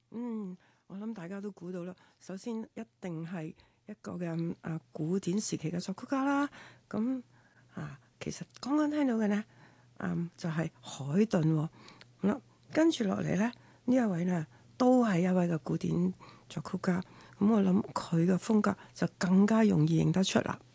嗯，我諗大家都估到啦。首先一定係一個嘅古典時期嘅作曲家啦。咁其實剛剛聽到嘅呢，就係海頓喎。好啦，跟住落嚟呢，呢一位呢都係一位嘅古典作曲家。咁我諗佢嘅風格就更加容易認得出啦。